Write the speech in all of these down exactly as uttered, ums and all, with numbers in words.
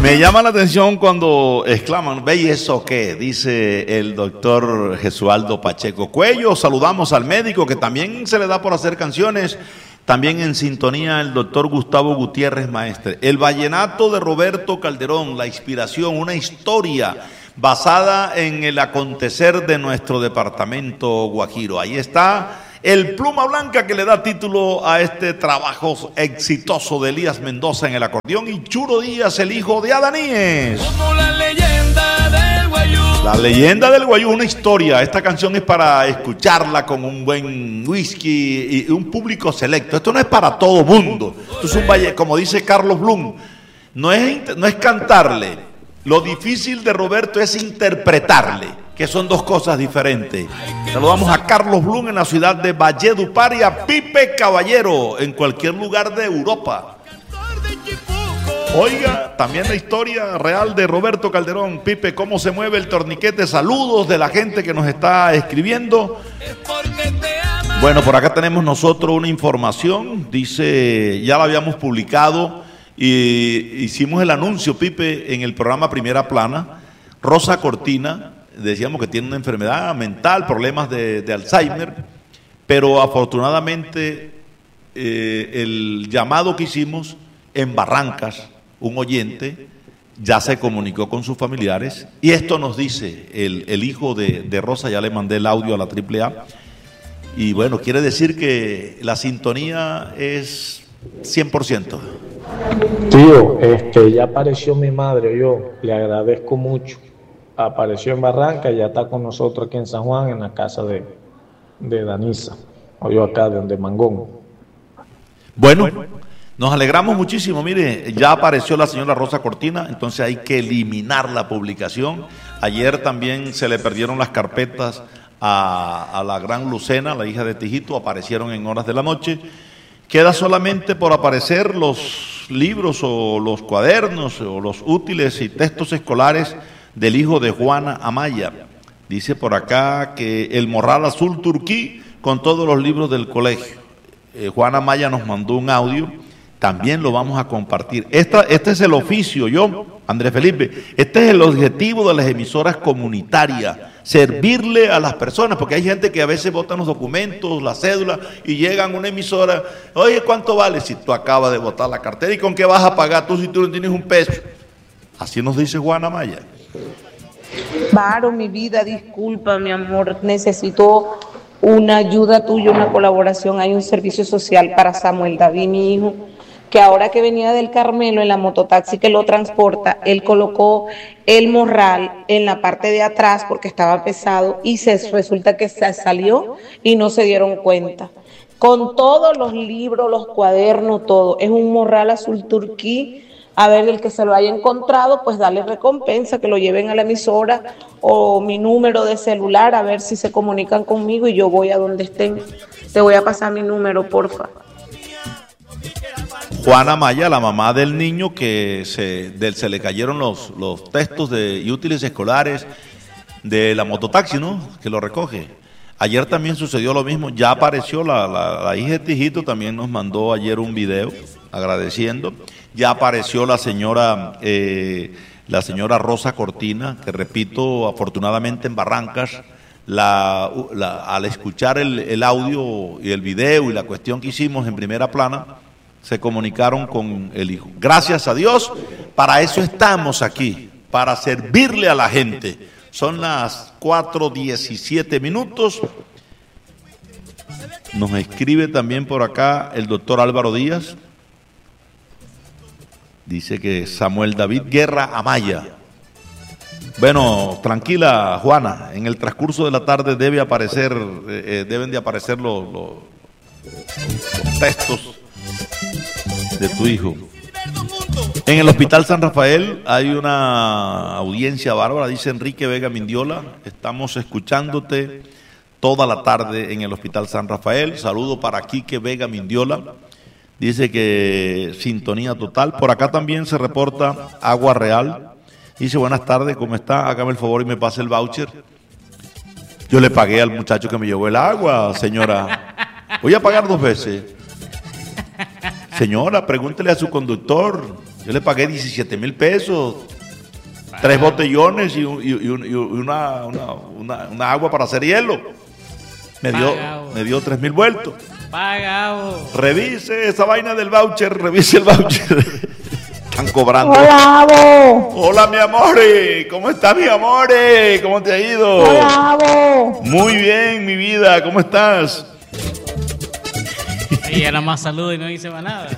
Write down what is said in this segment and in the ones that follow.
Me llama la atención cuando exclaman, ¿ve y eso qué? Dice el doctor Jesualdo Pacheco Cuello. Saludamos al médico que también se le da por hacer canciones. También en sintonía el doctor Gustavo Gutiérrez Maestre. El vallenato de Roberto Calderón, la inspiración, una historia basada en el acontecer de nuestro departamento Guajiro. Ahí está el pluma blanca que le da título a este trabajo exitoso de Elías Mendoza en el acordeón y Churo Díaz, el hijo de Adaníes. Como la leyenda del Guayú. La leyenda del Guayú, una historia. Esta canción es para escucharla con un buen whisky y un público selecto. Esto no es para todo mundo. Esto es un valle, como dice Carlos Blum, no es, no es cantarle. Lo difícil de Roberto es interpretarle, que son dos cosas diferentes. Saludamos a Carlos Blum en la ciudad de Valledupar y a Pipe Caballero en cualquier lugar de Europa. Oiga, también la historia real de Roberto Calderón. Pipe, cómo se mueve el torniquete. Saludos de la gente que nos está escribiendo. Bueno, por acá tenemos nosotros una información. Dice, ya la habíamos publicado y hicimos el anuncio, Pipe, en el programa Primera Plana. Rosa Cortina, decíamos que tiene una enfermedad mental, problemas de, de Alzheimer, pero afortunadamente eh, el llamado que hicimos en Barrancas, un oyente ya se comunicó con sus familiares y esto nos dice el, el hijo de, de Rosa. Ya le mandé el audio a la triple A y bueno, quiere decir que la sintonía es cien por ciento. Tío, este, ya apareció mi madre, yo le agradezco mucho. Apareció en Barranca, ya está con nosotros aquí en San Juan, en la casa de, de Danisa, o yo acá de, de Mangón. Bueno, nos alegramos muchísimo. Mire, ya apareció la señora Rosa Cortina, entonces hay que eliminar la publicación. Ayer también se le perdieron las carpetas a, a la gran Lucena, la hija de Tijito, aparecieron en horas de la noche. Queda solamente por aparecer los libros o los cuadernos o los útiles y textos escolares del hijo de Juana Amaya. Dice por acá que el morral azul turquí con todos los libros del colegio. Eh, Juana Amaya nos mandó un audio, también lo vamos a compartir. Esta, este es el oficio, yo, Andrés Felipe, este es el objetivo de las emisoras comunitarias, servirle a las personas, porque hay gente que a veces botan los documentos, la cédula, y llegan a una emisora, oye, ¿cuánto vale? Si tú acabas de botar la cartera, ¿y con qué vas a pagar tú si tú no tienes un peso? Así nos dice Juana Amaya. Varo, mi vida, disculpa, mi amor, necesito una ayuda tuya, una colaboración. Hay un servicio social para Samuel David, mi hijo, que ahora que venía del Carmelo en la mototaxi que lo transporta, él colocó el morral en la parte de atrás porque estaba pesado y se resulta que se salió y no se dieron cuenta. Con todos los libros, los cuadernos, todo. Es un morral azul turquí. A ver, el que se lo haya encontrado, pues darle recompensa, que lo lleven a la emisora o mi número de celular, a ver si se comunican conmigo y yo voy a donde estén. Te voy a pasar mi número, porfa. Juana Maya, la mamá del niño que se, del, se le cayeron los, los textos de, y útiles escolares de la mototaxi, ¿no? Que lo recoge. Ayer también sucedió lo mismo, ya apareció la, la, la hija de Tijito, también nos mandó ayer un video agradeciendo. Ya apareció la señora, eh, la señora Rosa Cortina, que repito, afortunadamente en Barrancas, la, la, al escuchar el, el audio y el video y la cuestión que hicimos en Primera Plana, se comunicaron con el hijo. Gracias a Dios, para eso estamos aquí, para servirle a la gente. Son las cuatro diecisiete minutos. Nos escribe también por acá el doctor Álvaro Díaz. Dice que Samuel David Guerra Amaya. Bueno, tranquila, Juana, en el transcurso de la tarde debe aparecer, eh, deben de aparecer los, los, los textos de tu hijo. En el Hospital San Rafael hay una audiencia bárbara, dice Enrique Vega Mindiola. Estamos escuchándote toda la tarde en el Hospital San Rafael. Saludo para Quique Vega Mindiola. Dice que sintonía total. Por acá también se reporta Agua Real. Dice, buenas tardes, ¿cómo está? Hágame el favor y me pase el voucher. Yo le pagué al muchacho que me llevó el agua, señora. Voy a pagar dos veces. Señora, pregúntele a su conductor. Yo le pagué diecisiete mil pesos, tres botellones y, y, y una, una, una, una agua para hacer hielo. Me dio, me dio tres mil vueltos. Pagado. Revise esa vaina del voucher, revise el voucher. Están cobrando. Hola, Abo. Hola, mi amor. ¿Cómo estás, mi amor? ¿Cómo te ha ido? Hola, Abo. Muy bien, mi vida. ¿Cómo estás? Y era más saludo y no dice más nada.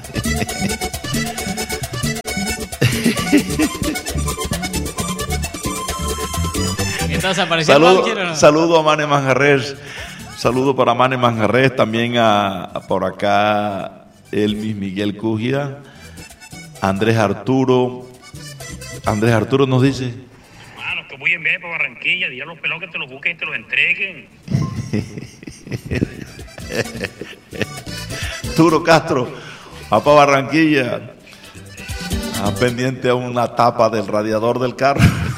Entonces apareció saludo, el voucher, ¿o no? Saludo a Mane Manjarres. Saludo para Mane Manjarres. También a, a por acá Elmis Miguel Cujia. Andrés Arturo. Andrés Arturo nos dice: hermano, que voy en vez para Barranquilla, dile a los pelados que te los busquen y te los entreguen. Arturo Castro, va para Barranquilla. Ah, pendiente a una tapa del radiador del carro.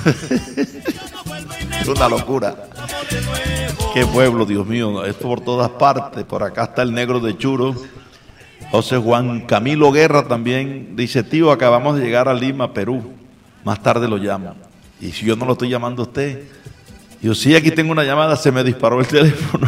Es una locura. Qué pueblo, Dios mío. Esto por todas partes. Por acá está el negro de Churo. José Juan Camilo Guerra también dice: tío, acabamos de llegar a Lima, Perú. Más tarde lo llamo. Y si yo no lo estoy llamando a usted. Yo sí, aquí tengo una llamada, se me disparó el teléfono.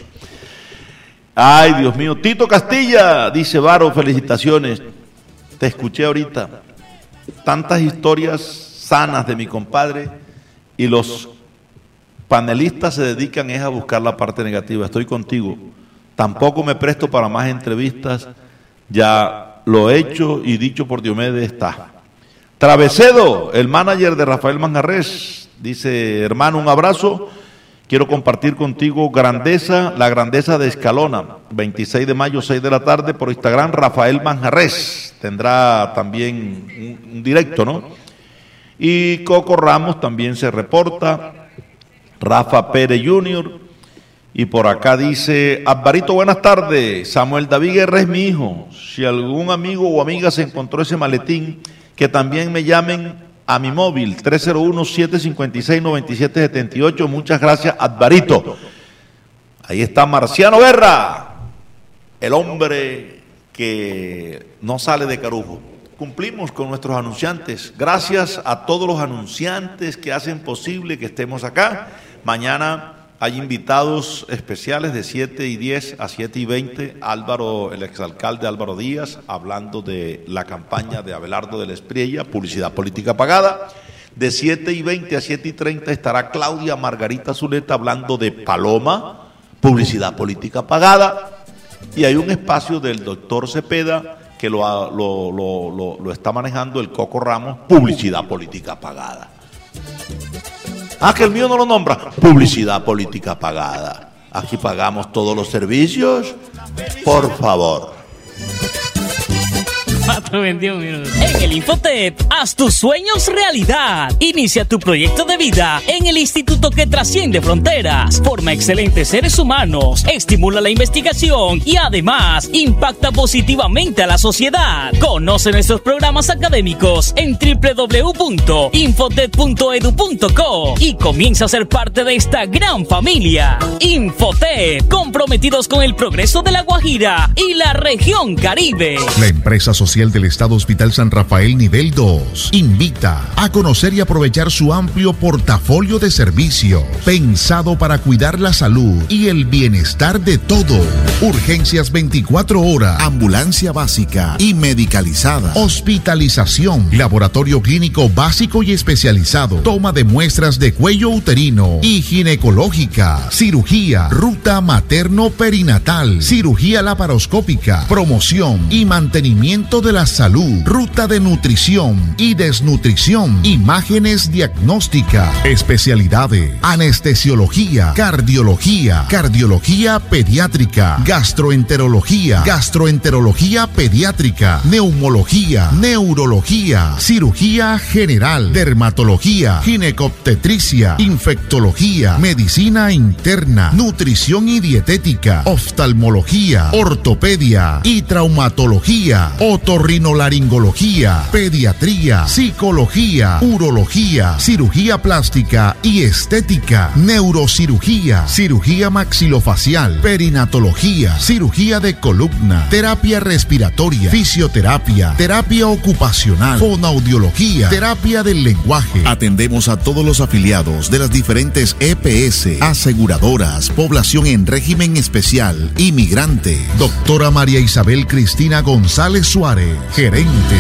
Ay, Dios mío. Tito Castilla, dice Varo, felicitaciones. Te escuché ahorita. Tantas historias sanas de mi compadre y los panelistas se dedican es a buscar la parte negativa. Estoy contigo. Tampoco me presto para más entrevistas. Ya lo hecho y dicho por Diomedes está. Travecedo, el manager de Rafael Manjarres, dice: hermano, un abrazo. Quiero compartir contigo grandeza, la grandeza de Escalona. veintiséis de mayo, seis de la tarde, por Instagram, Rafael Manjarres. Tendrá también un, un directo, ¿no? Y Coco Ramos también se reporta. Rafa Pérez junior Y por acá dice: Alvarito, buenas tardes. Samuel David Guerra es mi hijo. Si algún amigo o amiga se encontró ese maletín, que también me llamen a mi móvil tres cero uno, siete cinco seis, nueve siete siete ocho. Muchas gracias, Alvarito. Ahí está Marciano Guerra, el hombre que no sale de Carujo. Cumplimos con nuestros anunciantes. Gracias a todos los anunciantes que hacen posible que estemos acá. Mañana hay invitados especiales de siete y diez a siete y veinte. Álvaro, el exalcalde Álvaro Díaz, hablando de la campaña de Abelardo de la Espriella, publicidad política pagada. De siete y veinte a siete y treinta estará Claudia Margarita Zuleta hablando de Paloma, publicidad política pagada. Y hay un espacio del doctor Cepeda que lo, lo, lo, lo, lo está manejando el Coco Ramos, publicidad política pagada. Ah, que el mío no lo nombra. Publicidad política pagada. Aquí pagamos todos los servicios. Por favor. cuatro veintiuno minutos. En el Infotep, haz tus sueños realidad. Inicia tu proyecto de vida en el instituto que trasciende fronteras, forma excelentes seres humanos, estimula la investigación y además impacta positivamente a la sociedad. Conoce nuestros programas académicos en doble u doble u doble u punto infotep punto edu punto co y comienza a ser parte de esta gran familia. Infotep, comprometidos con el progreso de La Guajira y la región Caribe. La empresa social del Estado Hospital San Rafael Nivel dos invita a conocer y aprovechar su amplio portafolio de servicios pensado para cuidar la salud y el bienestar de todos. Urgencias veinticuatro horas, ambulancia básica y medicalizada, hospitalización, laboratorio clínico básico y especializado, toma de muestras de cuello uterino y ginecológica, cirugía, ruta materno-perinatal, cirugía laparoscópica, promoción y mantenimiento de la salud, ruta de nutrición y desnutrición, imágenes diagnósticas, especialidades, anestesiología, cardiología, cardiología pediátrica, gastroenterología, gastroenterología pediátrica, neumología, neurología, cirugía general, dermatología, ginecobstetricia, infectología, medicina interna, nutrición y dietética, oftalmología, ortopedia y traumatología, otorrino otorrinolaringología, pediatría, psicología, urología, cirugía plástica y estética, neurocirugía, cirugía maxilofacial, perinatología, cirugía de columna, terapia respiratoria, fisioterapia, terapia ocupacional, fonoaudiología, terapia del lenguaje. Atendemos a todos los afiliados de las diferentes E P S, aseguradoras, población en régimen especial, inmigrante. Doctora María Isabel Cristina González Suárez, gerente.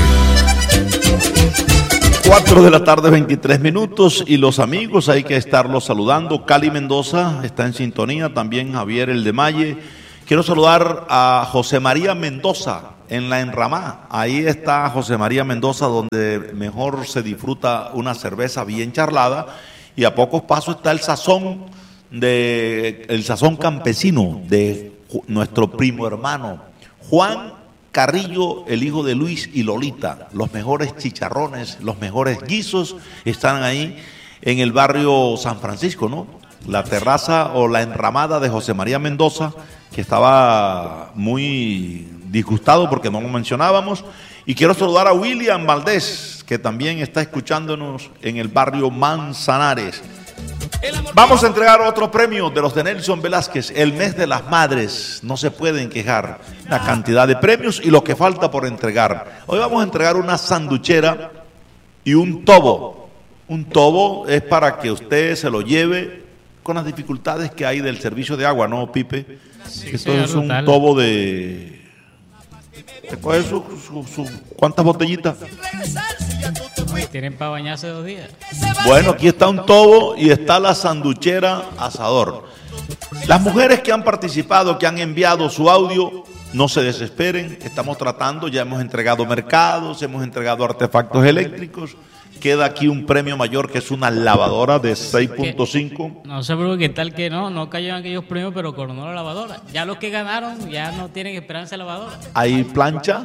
cuatro de la tarde, veintitrés minutos, y los amigos hay que estarlos saludando. Cali Mendoza está en sintonía, también Javier El de Malle. Quiero saludar a José María Mendoza en La Enramá. Ahí está José María Mendoza, donde mejor se disfruta una cerveza bien charlada, y a pocos pasos está el sazón de el sazón campesino de nuestro primo hermano Juan Carrillo, el hijo de Luis y Lolita. Los mejores chicharrones, los mejores guisos están ahí en el barrio San Francisco, ¿no? La terraza o la enramada de José María Mendoza, que estaba muy disgustado porque no lo mencionábamos. Y quiero saludar a William Valdés, que también está escuchándonos en el barrio Manzanares. Vamos a entregar otro premio de los de Nelson Velázquez, el mes de las madres. No se pueden quejar la cantidad de premios y lo que falta por entregar. Hoy vamos a entregar una sanduchera y un tobo. Un tobo es para que usted se lo lleve con las dificultades que hay del servicio de agua, ¿no, Pipe? Sí, esto es un total. Tobo de... ¿Cuál es su, su, su, ¿Cuántas botellitas? Tienen para bañarse dos días. Bueno, aquí está un tobo y está la sanduchera asador. Las mujeres que han participado, que han enviado su audio, no se desesperen. Estamos tratando, ya hemos entregado mercados, hemos entregado artefactos eléctricos. Queda aquí un premio mayor, que es una lavadora de seis punto cinco. No sé, pero qué tal que no, no cayeron aquellos premios, pero coronó la lavadora. Ya los que ganaron ya no tienen esperanza de lavadora. Hay plancha,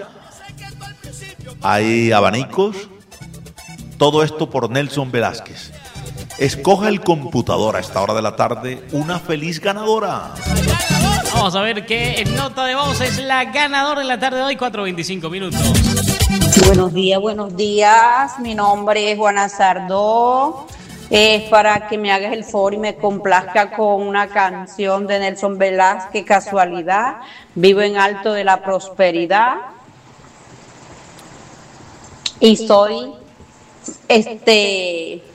hay abanicos, todo esto por Nelson Velázquez. Escoja el computador a esta hora de la tarde, una feliz ganadora. Vamos a ver qué nota de voz es la ganadora en la tarde de hoy, cuatro veinticinco minutos. Buenos días, buenos días. Mi nombre es Juana Sardó. Es para que me hagas el favor y me complazca con una canción de Nelson Velázquez, Casualidad. Vivo en Alto de la Prosperidad. Y soy este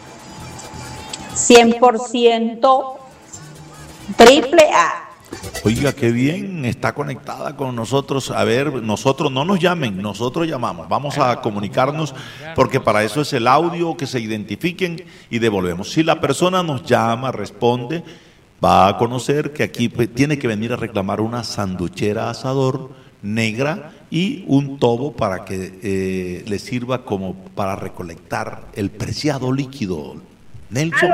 cien por ciento triple A. Oiga, qué bien, está conectada con nosotros. A ver, nosotros no nos llamen, nosotros llamamos. Vamos a comunicarnos, porque para eso es el audio, que se identifiquen y devolvemos. Si la persona nos llama, responde, va a conocer que aquí pues, tiene que venir a reclamar una sanduchera asador negra y un tobo para que eh, le sirva como para recolectar el preciado líquido. Nelson,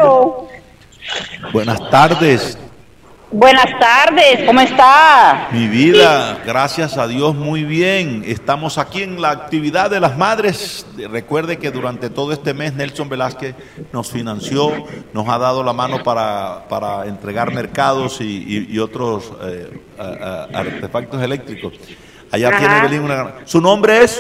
buenas tardes. Buenas tardes, ¿cómo está? Mi vida, gracias a Dios, muy bien. Estamos aquí en la actividad de las madres. Recuerde que durante todo este mes Nelson Velázquez nos financió, nos ha dado la mano para, para entregar mercados y, y, y otros eh, a, a, artefactos eléctricos. Allá Ajá. tiene Belín una... ¿Su nombre es?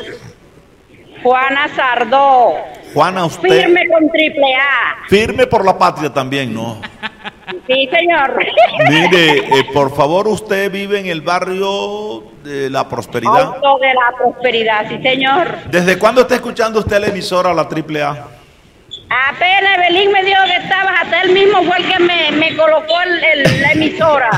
Juana Sardó. Juana, usted... Firme con triple A. Firme por la patria también, ¿no? Sí, señor. Mire, eh, por favor, usted vive en el barrio de La Prosperidad. Alto de la Prosperidad, sí, señor. ¿Desde cuándo está escuchando usted la emisora, la triple A? Apenas Belín me dijo que estabas, hasta él mismo fue el que me, me colocó el, el, la emisora.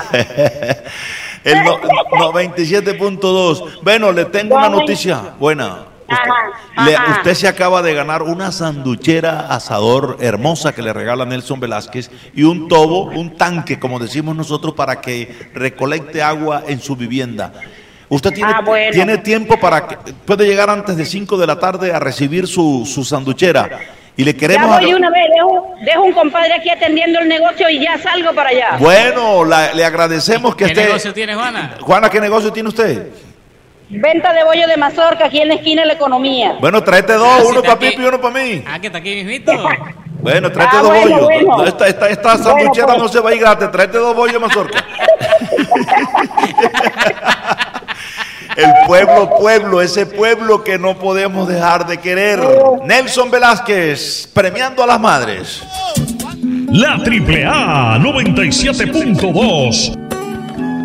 El no, noventa y siete punto dos. Bueno, le tengo una noticia buena. Usted, ajá, le, ajá. usted se acaba de ganar una sanduchera asador hermosa que le regala Nelson Velázquez y un tobo, un tanque, como decimos nosotros, para que recolecte agua en su vivienda. Usted tiene, ah, bueno. tiene tiempo para que puede llegar antes de cinco de la tarde a recibir su, su sanduchera. Y le queremos... Ya voy una vez, dejo, dejo un compadre aquí atendiendo el negocio y ya salgo para allá. Bueno, la, le agradecemos que ¿Qué esté... ¿Qué negocio tiene, Juana? Juana, ¿qué negocio tiene usted? Venta de bollo de mazorca aquí en la esquina de la economía. Bueno, tráete dos, Ah, uno sí, para aquí. Pipi y uno para mí. Ah, que está aquí mismito. Bueno, tráete Ah, dos bueno, bollos. bueno. No, esta esta, esta sanduchera Bueno, pues. no se va a ir gratis. Tráete dos bollos de mazorca. El pueblo, pueblo, ese pueblo que no podemos dejar de querer. Nelson Velázquez, premiando a las madres. La Triple A noventa y siete punto dos